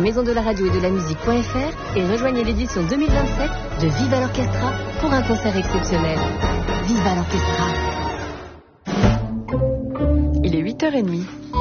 maison de la radio et de la musique.fr et rejoignez l'édition 2027 de Viva l'Orchestra pour un concert exceptionnel. Viva l'Orchestra. Il est 8h30.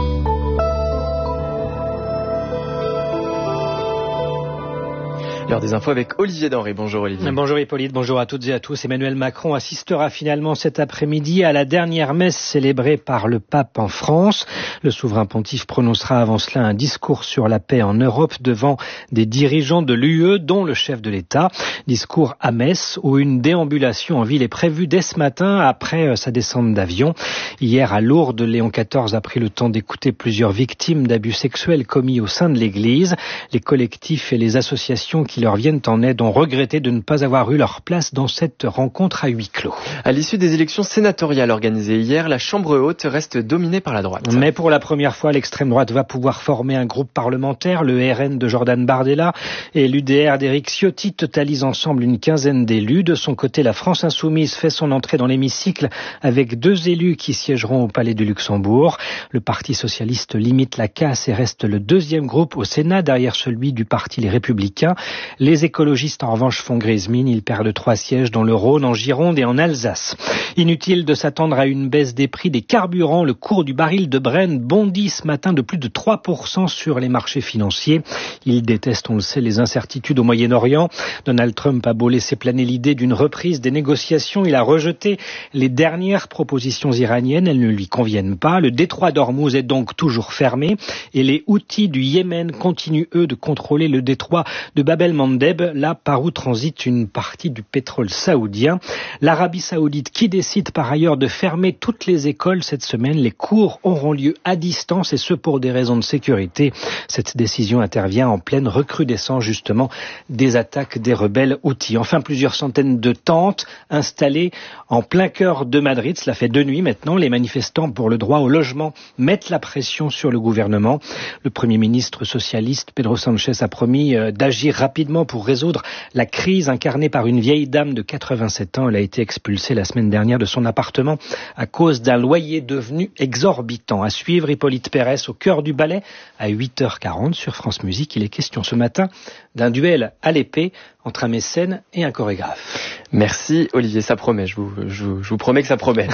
L'heure des infos avec Olivier Denré. Bonjour Olivier. Bonjour Hippolyte, bonjour à toutes et à tous. Emmanuel Macron assistera finalement cet après-midi à la dernière messe célébrée par le pape en France. Le souverain pontife prononcera avant cela un discours sur la paix en Europe devant des dirigeants de l'UE, dont le chef de l'État. Discours à Metz où une déambulation en ville est prévue dès ce matin après sa descente d'avion. Hier à Lourdes, Léon XIV a pris le temps d'écouter plusieurs victimes d'abus sexuels commis au sein de l'Église. Les collectifs et les associations qui leur viennent en aide ont regretté de ne pas avoir eu leur place dans cette rencontre à huis clos. À l'issue des élections sénatoriales organisées hier, la Chambre haute reste dominée par la droite. Mais pour la première fois, l'extrême droite va pouvoir former un groupe parlementaire. Le RN de Jordan Bardella et l'UDR d'Éric Ciotti totalisent ensemble une quinzaine d'élus. De son côté, la France insoumise fait son entrée dans l'hémicycle avec 2 élus qui siégeront au Palais du Luxembourg. Le Parti socialiste limite la casse et reste le 2e groupe au Sénat derrière celui du Parti Les Républicains. Les écologistes, en revanche, font grise mine. Ils perdent 3 sièges dans le Rhône, en Gironde et en Alsace. Inutile de s'attendre à une baisse des prix des carburants. Le cours du baril de Brent bondit ce matin de plus de 3% sur les marchés financiers. Ils détestent, on le sait, les incertitudes au Moyen-Orient. Donald Trump a beau laisser planer l'idée d'une reprise des négociations. Il a rejeté les dernières propositions iraniennes. Elles ne lui conviennent pas. Le détroit d'Ormuz est donc toujours fermé. Et les Houthis du Yémen continuent, eux, de contrôler le détroit de Bab el-Mandeb, là par où transite une partie du pétrole saoudien. L'Arabie saoudite qui décide par ailleurs de fermer toutes les écoles cette semaine. Les cours auront lieu à distance et ce pour des raisons de sécurité. Cette décision intervient en pleine recrudescence justement des attaques des rebelles Houthis. Enfin, plusieurs centaines de tentes installées en plein cœur de Madrid. Cela fait 2 nuits maintenant. Les manifestants pour le droit au logement mettent la pression sur le gouvernement. Le Premier ministre socialiste Pedro Sánchez a promis d'agir rapidement pour résoudre la crise incarnée par une vieille dame de 87 ans. Elle a été expulsée la semaine dernière de son appartement à cause d'un loyer devenu exorbitant. À suivre, Hippolyte Pérès au cœur du ballet à 8h40 sur France Musique. Il est question ce matin d'un duel à l'épée entre un mécène et un chorégraphe. Merci Olivier, ça promet, je vous promets que ça promet.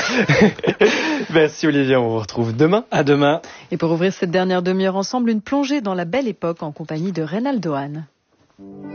Merci Olivier, on vous retrouve demain. À demain. Et pour ouvrir cette dernière demi-heure ensemble, une plongée dans la belle époque en compagnie de Reynaldo Hahn.